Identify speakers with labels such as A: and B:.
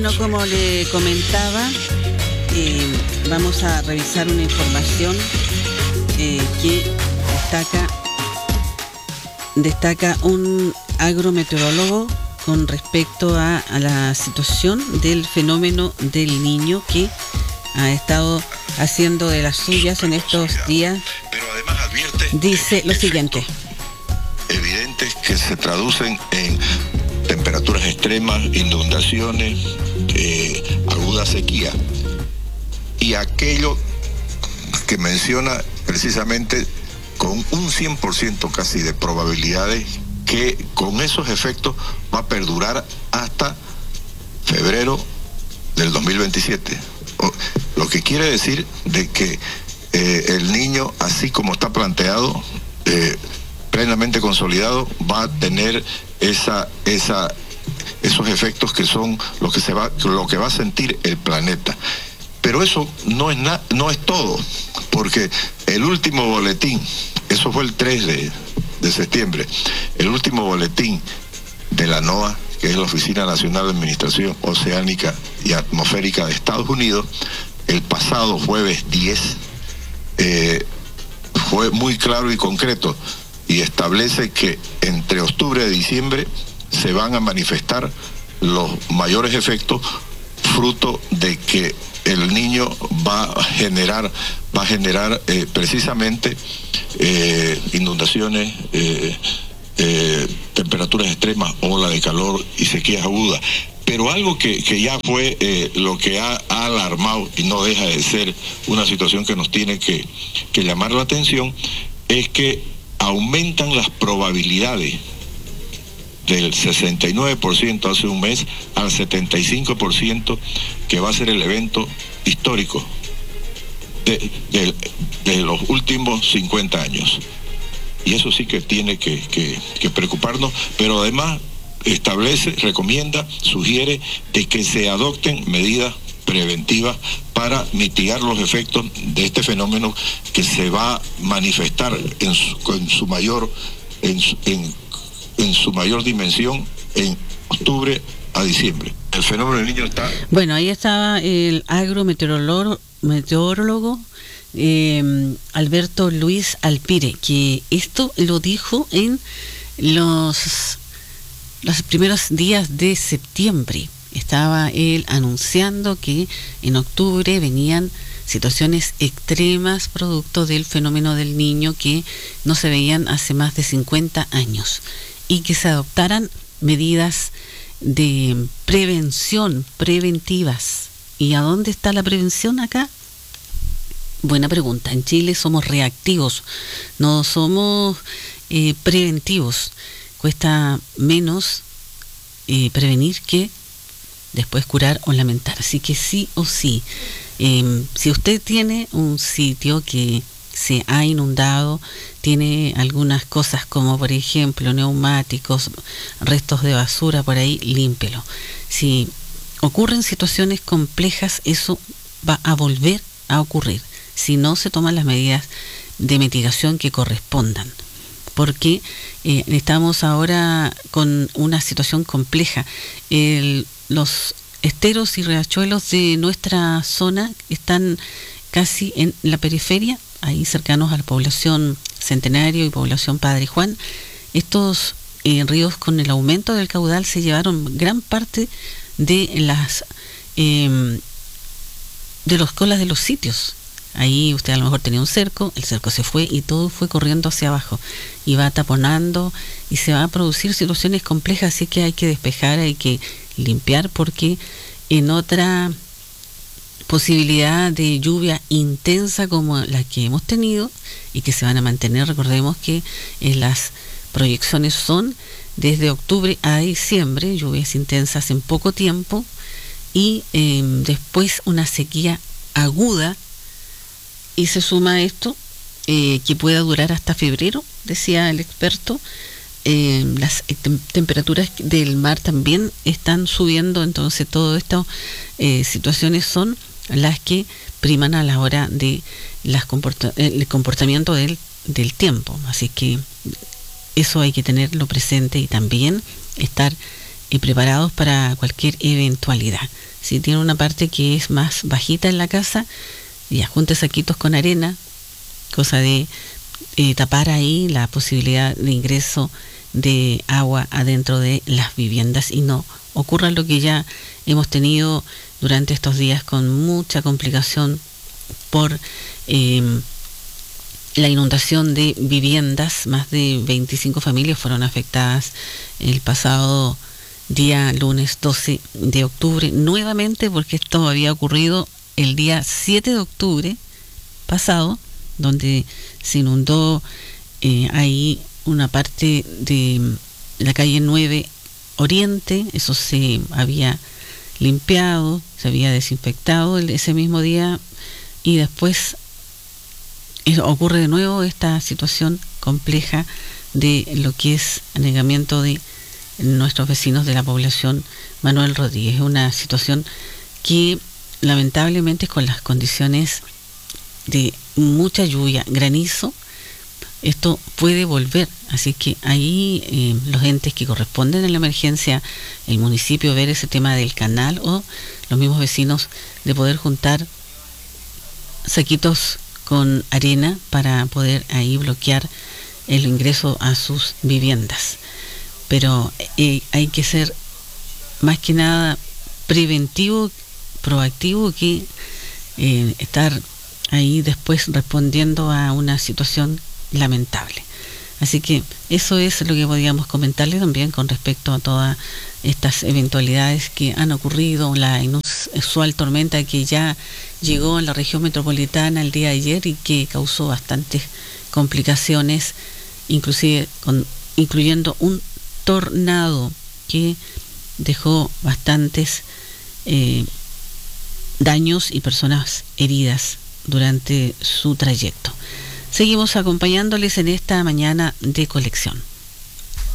A: No, como le comentaba, vamos a revisar una información que destaca un agrometeorólogo con respecto a la situación del fenómeno del Niño, que ha estado haciendo de las suyas en estos días.
B: Pero además advierte,
A: dice lo siguiente:
B: evidentes que se traducen en temperaturas extremas, inundaciones, aguda sequía, y aquello que menciona precisamente con un 100% casi de probabilidades que con esos efectos va a perdurar hasta febrero del 2027. Lo que quiere decir de que el Niño, así como está planteado, plenamente consolidado, va a tener esos efectos que son lo que va a sentir el planeta. Pero eso no es todo, porque el último boletín, eso fue el 3 de septiembre, el último boletín de la NOAA, que es la Oficina Nacional de Administración Oceánica y Atmosférica de Estados Unidos, el pasado jueves 10, fue muy claro y concreto, y establece que entre octubre y diciembre se van a manifestar los mayores efectos, fruto de que el Niño va a generar precisamente inundaciones, temperaturas extremas, ola de calor y sequías agudas. Pero algo que ya fue lo que ha alarmado, y no deja de ser una situación que nos tiene que llamar la atención, es que aumentan las probabilidades del 69% hace un mes al 75% que va a ser el evento histórico de los últimos 50 años. Y eso sí que tiene que preocuparnos, pero además establece, recomienda, sugiere de que se adopten medidas preventivas para mitigar los efectos de este fenómeno que se va a manifestar en su mayor dimensión en octubre a diciembre. El fenómeno del Niño está...
A: Bueno, ahí estaba el agrometeorólogo Alberto Luis Alpire, que esto lo dijo en los primeros días de septiembre. Estaba él anunciando que en octubre venían situaciones extremas producto del fenómeno del Niño que no se veían hace más de 50 años, y que se adoptaran medidas de preventivas. ¿Y a dónde está la prevención acá? Buena pregunta. En Chile somos reactivos, no somos preventivos. Cuesta menos prevenir que después curar o lamentar. Así que sí o sí, si usted tiene un sitio que se ha inundado, tiene algunas cosas como por ejemplo neumáticos, restos de basura por ahí, límpielo. Si ocurren situaciones complejas, eso va a volver a ocurrir si no se toman las medidas de mitigación que correspondan, porque estamos ahora con una situación compleja. Los esteros y riachuelos de nuestra zona están casi en la periferia, ahí cercanos a la población Centenario y población Padre Juan. Estos ríos, con el aumento del caudal, se llevaron gran parte de los colas de los sitios. Ahí usted a lo mejor tenía un cerco, el cerco se fue y todo fue corriendo hacia abajo y va taponando y se va a producir situaciones complejas, así que hay que despejar, hay que limpiar, porque en otra posibilidad de lluvia intensa como la que hemos tenido y que se van a mantener, recordemos que las proyecciones son desde octubre a diciembre, lluvias intensas en poco tiempo, y después una sequía aguda, y se suma a esto que pueda durar hasta febrero, decía el experto. Las temperaturas del mar también están subiendo, entonces todo esto situaciones son las que priman a la hora de el comportamiento del tiempo. Así que eso hay que tenerlo presente, y también estar preparados para cualquier eventualidad. Si tiene una parte que es más bajita en la casa, ya junte saquitos con arena, cosa de tapar ahí la posibilidad de ingreso de agua adentro de las viviendas y no ocurra lo que ya hemos tenido durante estos días con mucha complicación por la inundación de viviendas. Más de 25 familias fueron afectadas el pasado día lunes 12 de octubre, nuevamente, porque esto había ocurrido el día 7 de octubre pasado, donde se inundó ahí una parte de la calle 9 Oriente. Eso se había limpiado, se había desinfectado ese mismo día, y después ocurre de nuevo esta situación compleja de lo que es anegamiento de nuestros vecinos de la población Manuel Rodríguez. Es una situación que lamentablemente, con las condiciones de mucha lluvia, granizo, esto puede volver. Así que ahí los entes que corresponden en la emergencia, el municipio, ver ese tema del canal, o los mismos vecinos de poder juntar saquitos con arena para poder ahí bloquear el ingreso a sus viviendas. Pero hay que ser más que nada preventivo, proactivo, que estar ahí después respondiendo a una situación lamentable. Así que eso es lo que podíamos comentarle también con respecto a todas estas eventualidades que han ocurrido, la inusual tormenta que ya llegó a la región metropolitana el día de ayer y que causó bastantes complicaciones, inclusive incluyendo un tornado que dejó bastantes daños y personas heridas durante su trayecto. Seguimos acompañándoles en esta mañana de colección.